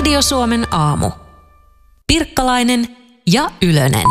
Radio Suomen aamu. Pirkkalainen ja Ylönen.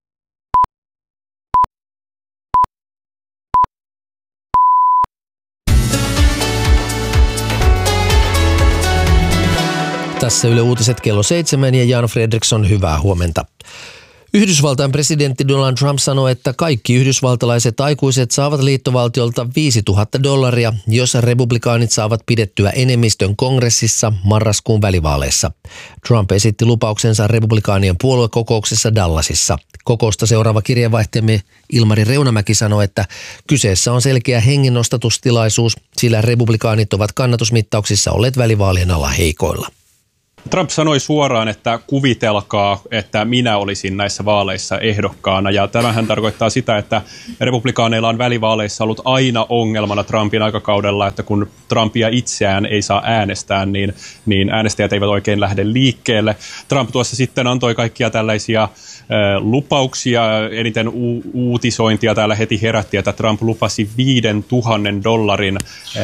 Tässä Yle Uutiset kello 7 ja Jan Fredriksson, hyvää huomenta. Yhdysvaltain presidentti Donald Trump sanoi, että kaikki yhdysvaltalaiset aikuiset saavat liittovaltiolta $5,000, jos republikaanit saavat pidettyä enemmistön kongressissa marraskuun välivaaleissa. Trump esitti lupauksensa republikaanien puoluekokouksessa Dallasissa. Kokousta seuraava kirjeenvaihtajamme Ilmari Reunamäki sanoi, että kyseessä on selkeä hengennostatustilaisuus, sillä republikaanit ovat kannatusmittauksissa olleet välivaalien alla heikoilla. Trump sanoi suoraan, että kuvitelkaa, että minä olisin näissä vaaleissa ehdokkaana. Ja tämähän tarkoittaa sitä, että republikaaneilla on välivaaleissa ollut aina ongelmana Trumpin aikakaudella, että kun Trumpia itseään ei saa äänestää, niin äänestäjät eivät oikein lähde liikkeelle. Trump tuossa sitten antoi kaikkia tällaisia lupauksia, eniten uutisointia täällä heti herätti, että Trump lupasi $5,000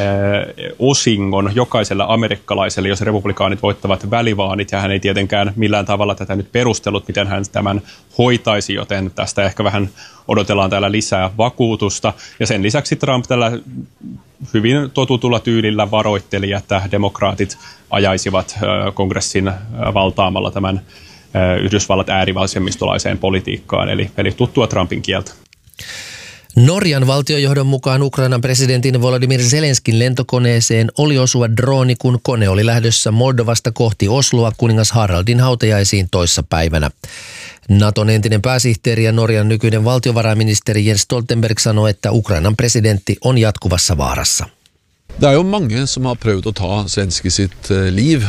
osingon jokaiselle amerikkalaiselle, jos republikaanit voittavat välivaalit, ja hän ei tietenkään millään tavalla tätä nyt perustellut, miten hän tämän hoitaisi, joten tästä ehkä vähän odotellaan täällä lisää vakuutusta. Ja sen lisäksi Trump tällä hyvin totutulla tyylillä varoitteli, että demokraatit ajaisivat kongressin valtaamalla tämän Yhdysvallat äärivasemmistolaiseen politiikkaan, eli tuttua Trumpin kieltä. Norjan valtiojohdon mukaan Ukrainan presidentin Volodymyr Zelenskin lentokoneeseen oli osuva drooni, kun kone oli lähdössä Moldovasta kohti Osloa kuningas Haraldin hautajaisiin toissapäivänä. Naton entinen pääsihteeri ja Norjan nykyinen valtiovarainministeri Jens Stoltenberg sanoi, että Ukrainan presidentti on jatkuvassa vaarassa. Det er jo mange som har prøvd å ta Zelenskyj sitt liv.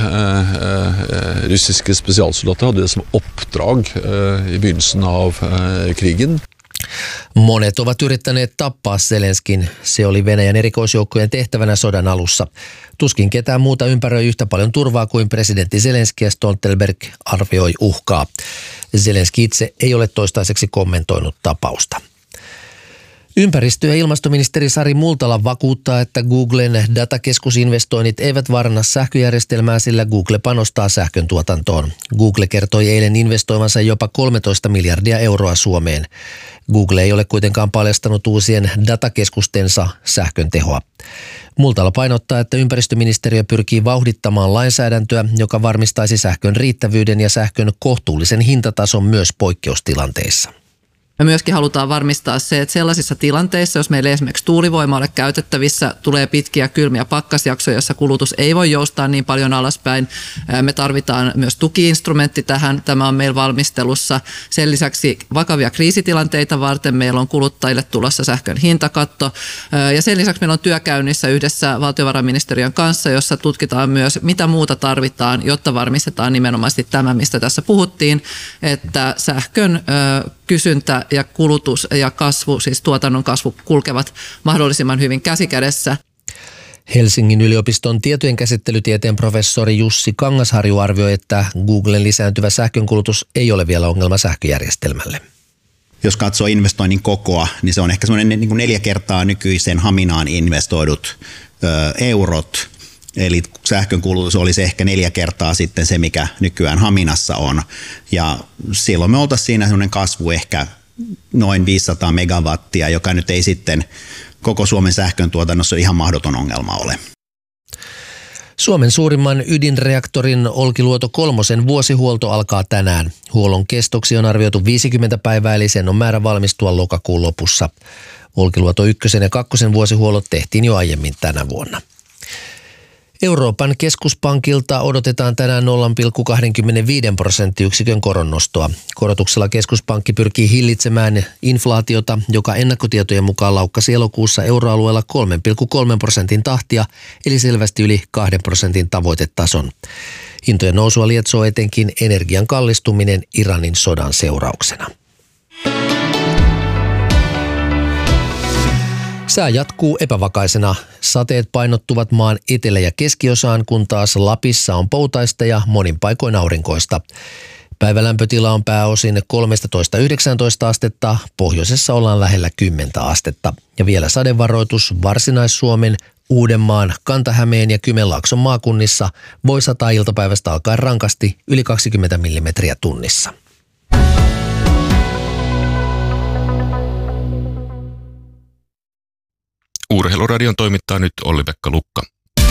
Russiske spesialsoldater hadde det som oppdrag i begynnelsen av krigen. Monet ovat yrittäneet tappaa Zelenskin. Se oli Venäjän erikoisjoukkojen tehtävänä sodan alussa. Tuskin ketään muuta ympäröi yhtä paljon turvaa kuin presidentti Zelenski, ja Stoltenberg arvioi uhkaa. Zelenski itse ei ole toistaiseksi kommentoinut tapausta. Ympäristö- ja ilmastoministeri Sari Multala vakuuttaa, että Googlen datakeskusinvestoinnit eivät vaaranna sähköjärjestelmää, sillä Google panostaa sähkön tuotantoon. Google kertoi eilen investoivansa jopa 13 miljardia euroa Suomeen. Google ei ole kuitenkaan paljastanut uusien datakeskustensa sähkön tehoa. Multala painottaa, että ympäristöministeriö pyrkii vauhdittamaan lainsäädäntöä, joka varmistaisi sähkön riittävyyden ja sähkön kohtuullisen hintatason myös poikkeustilanteissa. Me myöskin halutaan varmistaa se, että sellaisissa tilanteissa, jos meillä esimerkiksi tuulivoima ole käytettävissä, tulee pitkiä kylmiä pakkasjaksoja, jossa kulutus ei voi joustaa niin paljon alaspäin. Me tarvitaan myös tuki-instrumentti tähän. Tämä on meillä valmistelussa. Sen lisäksi vakavia kriisitilanteita varten meillä on kuluttajille tulossa sähkön hintakatto. Ja sen lisäksi meillä on työkäynnissä yhdessä valtiovarainministeriön kanssa, jossa tutkitaan myös, mitä muuta tarvitaan, jotta varmistetaan nimenomaisesti tämä, mistä tässä puhuttiin, että sähkön kysyntä ja kulutus ja kasvu, siis tuotannon kasvu, kulkevat mahdollisimman hyvin käsikädessä. Helsingin yliopiston tietojenkäsittelytieteen professori Jussi Kangasharju arvioi, että Googlen lisääntyvä sähkönkulutus ei ole vielä ongelma sähköjärjestelmälle. Jos katsoo investoinnin kokoa, niin se on ehkä semmoinen niin kuin 4 kertaa nykyisen Haminaan investoidut eurot. Eli sähkönkulutus olisi ehkä 4 kertaa sitten se, mikä nykyään Haminassa on. Ja silloin me oltaisiin siinä semmoinen kasvu ehkä noin 500 megawattia, joka nyt ei sitten koko Suomen sähköntuotannossa ihan mahdoton ongelma ole. Suomen suurimman ydinreaktorin Olkiluoto 3 vuosihuolto alkaa tänään. Huollon kestoksi on arvioitu 50 päivää, eli sen on määrä valmistua lokakuun lopussa. Olkiluoto 1 ja 2 vuosihuollot tehtiin jo aiemmin tänä vuonna. Euroopan keskuspankilta odotetaan tänään 0,25% koronnostoa. Korotuksella keskuspankki pyrkii hillitsemään inflaatiota, joka ennakkotietojen mukaan laukkasi elokuussa euroalueella 3,3% tahtia, eli selvästi yli 2% tavoitetason. Hintojen nousua lietsoo etenkin energian kallistuminen Iranin sodan seurauksena. Sää jatkuu epävakaisena. Sateet painottuvat maan etelä- ja keskiosaan, kun taas Lapissa on poutaista ja monin paikoin aurinkoista. Päivälämpötila on pääosin 13–19 astetta, pohjoisessa ollaan lähellä 10 astetta. Ja vielä sadevaroitus Varsinais-Suomen, Uudenmaan, Kanta-Hämeen ja Kymenlaakson maakunnissa voi sataa iltapäivästä alkaen rankasti yli 20 millimetriä tunnissa. Urheiluradion toimittaa nyt Olli-Pekka Lukka.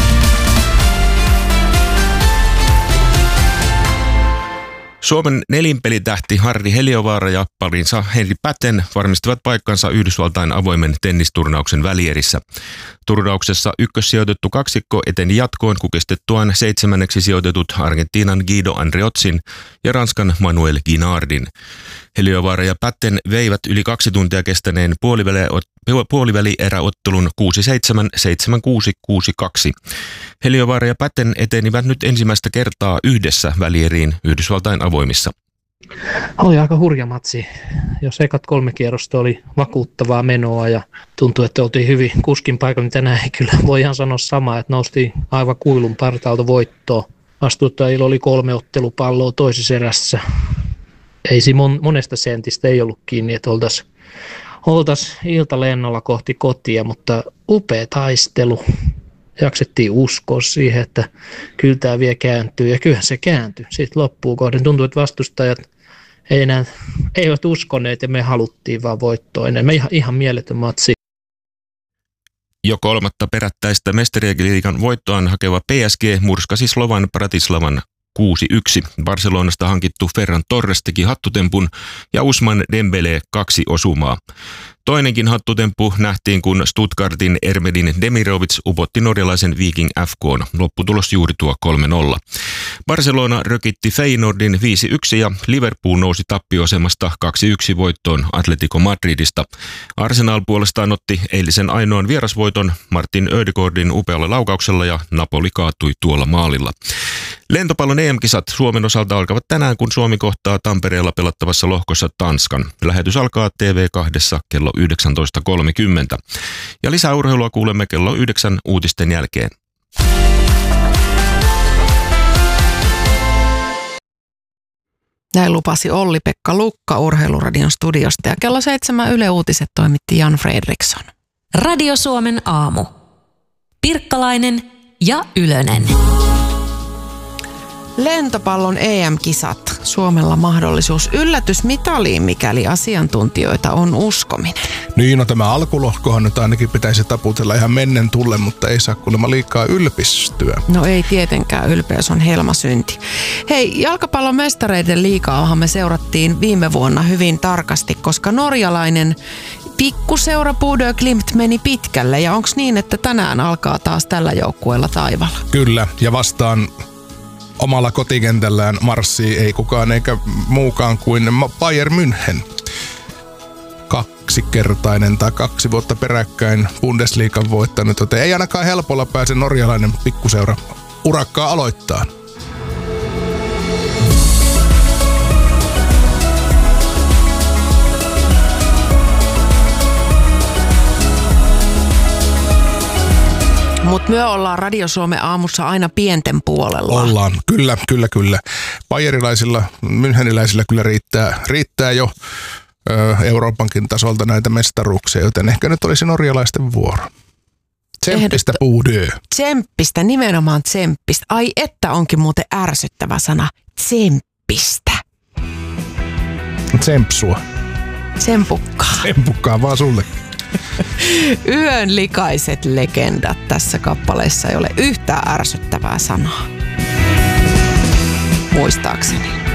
Suomen nelinpelitähti Harri Heliövaara ja parinsa Henri Patten varmistivat paikkansa Yhdysvaltain avoimen tennisturnauksen välierissä. Turnauksessa ykkössijoitettu kaksikko eteni jatkoon kukistettuaan 7. sijoitetut Argentiinan Guido Andreotzin ja Ranskan Manuel Guinardin. Heliövaara ja Patten veivät yli 2 tuntia kestäneen puolivälieräottelun 6-7, 7-6, 6-2. Heliövaara ja Patten etenivät nyt ensimmäistä kertaa yhdessä välieriin Yhdysvaltain avoimissa. Oli aika hurja matsi. Jos ekat 3 kierrosta oli vakuuttavaa menoa ja tuntui, että oltiin hyvin kuskin paikalla, niin tänään ei kyllä voi ihan sanoa samaa, että noustiin aivan kuilun partaalta voittoon. Vastuuttajilla oli 3 ottelupalloa toisessa erässä. Ei siinä monesta sentistä ei ollut kiinni, että oltaisiin iltalennolla kohti kotia, mutta upea taistelu. Jaksettiin uskoa siihen, että kyllä tämä vielä kääntyy, ja kyllähän se kääntyi. Sitten loppuun kohden tuntui, että vastustajat eivät uskoneet, ja me haluttiin vaan voittoa enemmän. Ihan mieletön matsi. Jo 3. perättäistä Mestariliigan voittoaan hakeva PSG murskasi Slovan Bratislavan 6-1. Barcelonasta hankittu Ferran Torres teki hattutempun ja Ousmane Dembélé 2 osumaa. Toinenkin hattutemppu nähtiin, kun Stuttgartin Ermedin Demirovic upotti norjalaisen Viking FK:n. Lopputulos juuri tuo 3-0. Barcelona rökitti Feyenoordin 5-1 ja Liverpool nousi tappioasemasta 2-1 voittoon Atletico Madridista. Arsenal puolestaan otti eilisen ainoan vierasvoiton Martin Ödegaardin upealla laukauksella ja Napoli kaatui tuolla maalilla. Lentopallon EM-kisat Suomen osalta alkavat tänään, kun Suomi kohtaa Tampereella pelattavassa lohkossa Tanskan. Lähetys alkaa TV2 kello 19.30. Ja lisää urheilua kuulemme kello 9 uutisten jälkeen. Näin lupasi Olli-Pekka Lukka Urheiluradion studiosta ja kello 7 Yle Uutiset toimitti Jan Fredriksson. Radio Suomen aamu. Pirkkalainen ja Ylönen. Lentopallon EM-kisat. Suomella mahdollisuus yllätysmitaliin, mikäli asiantuntijoita on uskominen. Niin, no tämä alkulohkohan nyt ainakin pitäisi taputella ihan mennen tullen, mutta ei saa kuulemma liikaa ylpistyä. No ei tietenkään, ylpeys on helmasynti. Hei, jalkapallon mestareiden liigaahan me seurattiin viime vuonna hyvin tarkasti, koska norjalainen pikkuseura Bodø Glimt meni pitkälle. Ja onko niin, että tänään alkaa taas tällä joukkueella taivaalla? Kyllä, ja vastaan omalla kotikentällään marssii ei kukaan eikä muukaan kuin Bayern München. 2-kertainen tai 2 vuotta peräkkäin Bundesliigan voittanut, joten ei ainakaan helpolla pääse norjalainen pikkuseura urakkaa aloittaa. Mutta me ollaan Radio Suomen aamussa aina pienten puolella. Ollaan, kyllä. Bayerilaisilla, müncheniläisillä kyllä riittää jo Euroopankin tasolta näitä mestaruuksia, joten ehkä nyt olisi norjalaisten vuoro. Tsemppistä Bodø. Tsemppistä, nimenomaan tsemppistä. Ai että onkin muuten ärsyttävä sana. Tsemppistä. Tsempsua. Tsempukkaa vaan sulle. Yön likaiset legendat. Tässä kappaleessa ei ole yhtään ärsyttävää sanaa. Muistaakseni.